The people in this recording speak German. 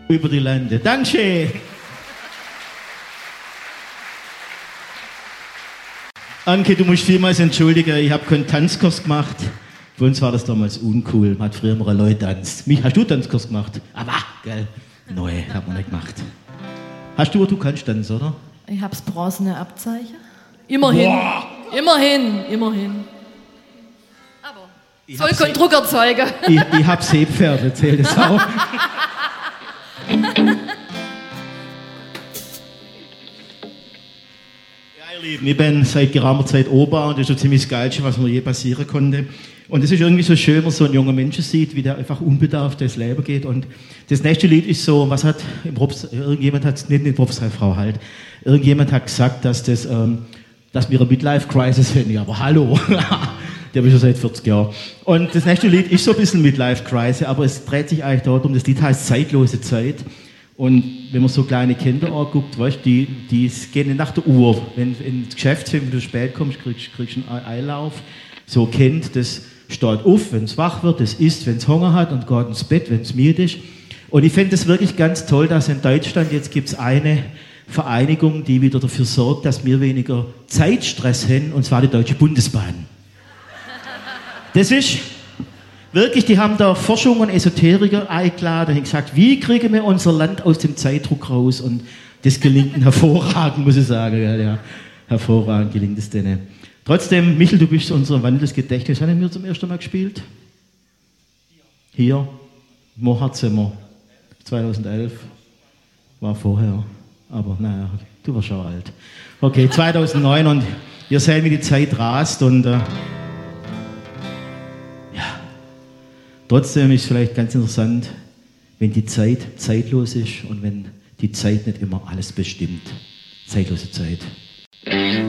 über die Lande. Dankeschön. Anke, du musst vielmals entschuldigen, ich habe keinen Tanzkurs gemacht. Für uns war das damals uncool. Man hat früher immer Leute tanzt. Mich, hast du Tanzkurs gemacht? Aber, gell? Neu, hat man nicht gemacht. Du kannst tanzen, oder? Ich hab's bronzene Abzeichen. Immerhin. Boah. Immerhin. Aber soll keinen Druck erzeugen. Ich hab Seepferde, erzähl das auch. Ihr Lieben, ich bin seit geraumer Zeit Opa und das ist so ziemlich das Geilste, was mir je passieren konnte. Und es ist irgendwie so schön, wenn man so einen jungen Menschen sieht, wie der einfach unbedarft durchs Leben geht. Und das nächste Lied ist so, was hat irgendjemand hat, nicht eine Propstei-Frau halt, irgendjemand hat gesagt, dass wir eine Midlife-Crisis haben. Ja, aber hallo, der bin schon seit 40 Jahren. Und das nächste Lied ist so ein bisschen Midlife-Crisis, aber es dreht sich eigentlich darum, das Lied heißt Zeitlose Zeit. Und wenn man so kleine Kinder anguckt, weißt, die gehen nicht nach der Uhr. Wenn ins Geschäft sind, wenn du spät kommst, kriegst du einen Einlauf. So ein Kind, das steht auf, wenn es wach wird, das isst, wenn es Hunger hat und geht ins Bett, wenn es müde ist. Und ich finde es wirklich ganz toll, dass in Deutschland jetzt gibt es eine Vereinigung, die wieder dafür sorgt, dass wir weniger Zeitstress haben, und zwar die Deutsche Bundesbahn. Das ist wirklich, die haben da Forschung und Esoteriker eingeladen und gesagt, wie kriegen wir unser Land aus dem Zeitdruck raus? Und das gelingt hervorragend, muss ich sagen. Ja, hervorragend gelingt es denen. Trotzdem, Michel, du bist unser wandelndes Gedächtnis. Haben wir zum ersten Mal gespielt? Hier, Mohatzimmer, 2011. War vorher, aber naja, du warst schon alt. Okay, 2009 und ihr seht, wie die Zeit rast und ja. Trotzdem ist es vielleicht ganz interessant, wenn die Zeit zeitlos ist und wenn die Zeit nicht immer alles bestimmt. Zeitlose Zeit.